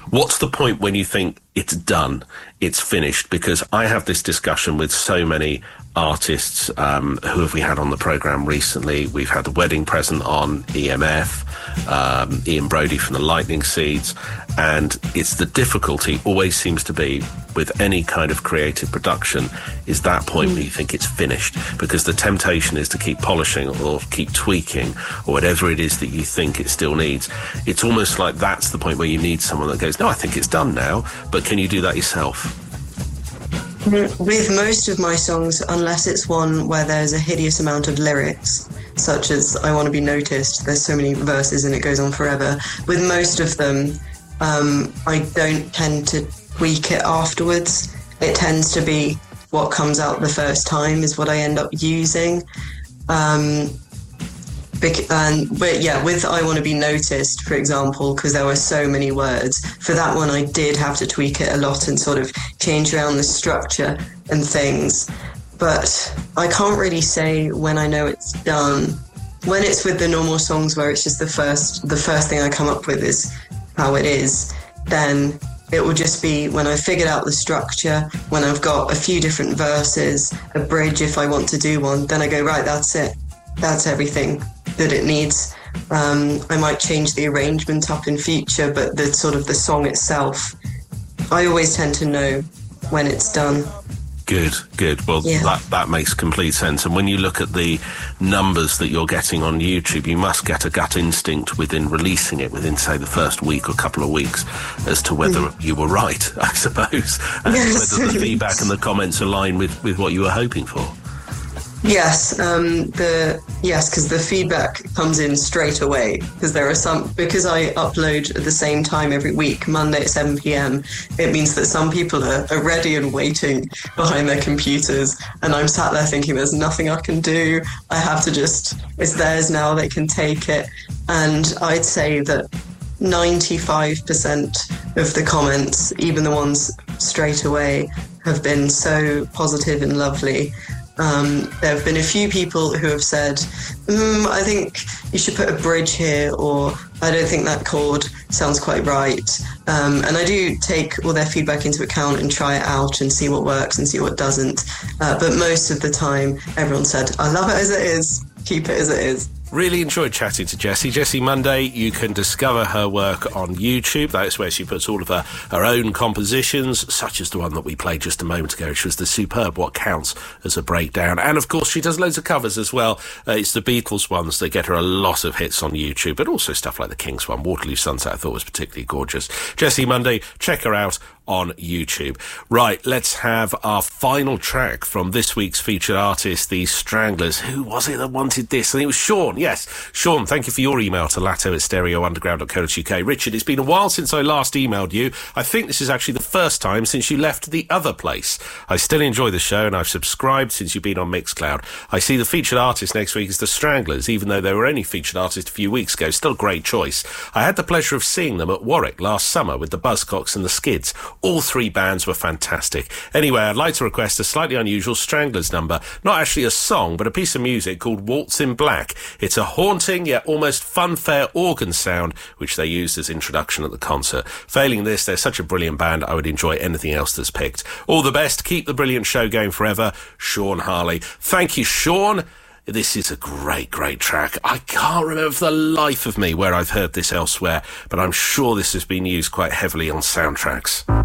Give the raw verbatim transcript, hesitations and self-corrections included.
What's the point when you think it's done, it's finished? Because I have this discussion with so many artists. Um, who have we had on the programme recently? We've had The Wedding Present on, E M F, um, Ian Brodie from the Lightning Seeds, and it's the difficulty always seems to be with any kind of creative production is that point mm. where you think it's finished, because the temptation is to keep polishing or keep tweaking or whatever it is that you think it still needs. It's almost like that's the point where you need someone that goes, no, I think it's done now, but can you do that yourself? With most of my songs, unless it's one where there's a hideous amount of lyrics, such as I Want to Be Noticed, there's so many verses and it goes on forever. With most of them, um, I don't tend to tweak it afterwards. It tends to be what comes out the first time is what I end up using. Um, and, but yeah, with I Want to Be Noticed, for example, because there were so many words, for that one I did have to tweak it a lot and sort of change around the structure and things. But I can't really say when I know it's done. When it's with the normal songs where it's just the first, the first thing I come up with is how it is, then it will just be when I've figured out the structure, when I've got a few different verses, a bridge if I want to do one, then I go, right, that's it. That's everything that it needs. Um, I might change the arrangement up in future, but the sort of the song itself, I always tend to know when it's done. Good, good. Well, yeah. that, that makes complete sense. And when you look at the numbers that you're getting on YouTube, you must get a gut instinct within releasing it within, say, the first week or couple of weeks as to whether mm. you were right, I suppose, and yes. whether the feedback and the comments align with, with what you were hoping for. Yes, um, the yes, because the feedback comes in straight away. Because there are some, because I upload at the same time every week, Monday at seven p.m. It means that some people are, are ready and waiting behind their computers, and I'm sat there thinking, "There's nothing I can do. I have to just, it's theirs now. They can take it." And I'd say that ninety-five percent of the comments, even the ones straight away, have been so positive and lovely. Um, there have been a few people who have said, mm, I think you should put a bridge here, or I don't think that chord sounds quite right. Um, and I do take all their feedback into account and try it out and see what works and see what doesn't. Uh, but most of the time, everyone said, I love it as it is. Keep it as it is. Really enjoyed chatting to Jessie. Jessie Munday, you can discover her work on YouTube. That's where she puts all of her, her own compositions, such as the one that we played just a moment ago, which was the superb What Counts as a Breakdown. And, of course, she does loads of covers as well. Uh, it's the Beatles ones that get her a lot of hits on YouTube, but also stuff like the Kings one. Waterloo Sunset I thought was particularly gorgeous. Jessie Munday, check her out on YouTube. Right, let's have our final track from this week's featured artist, the Stranglers. Who was it that wanted this? I think it was Sean. Yes, Sean, thank you for your email to latto at stereo underground dot co dot uk. Richard, it's been a while since I last emailed you. I think this is actually the first time since you left the other place. I still enjoy the show and I've subscribed since you've been on Mixcloud. I see the featured artist next week is the Stranglers, even though they were only featured artist a few weeks ago. Still a great choice. I had the pleasure of seeing them at Warwick last summer with the Buzzcocks and the Skids. All three bands were fantastic. Anyway, I'd like to request a slightly unusual Stranglers number. Not actually a song, but a piece of music called Waltz in Black. It's a haunting yet almost funfair organ sound, which they used as introduction at the concert. Failing this, they're such a brilliant band, I would enjoy anything else that's picked. All the best. Keep the brilliant show going forever. Sean Harley. Thank you, Sean. This is a great, great track. I can't remember for the life of me where I've heard this elsewhere, but I'm sure this has been used quite heavily on soundtracks.